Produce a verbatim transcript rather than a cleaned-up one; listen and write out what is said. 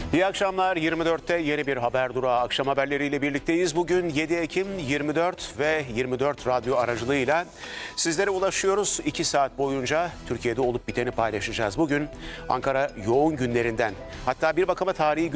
İyi akşamlar. yirmi dörtte yeni bir haber durağı akşam haberleriyle birlikteyiz. Bugün yedi Ekim yirmi dört ve yirmi dört radyo aracılığıyla sizlere ulaşıyoruz. iki saat boyunca Türkiye'de olup biteni paylaşacağız. Bugün Ankara yoğun günlerinden, hatta bir bakıma tarihi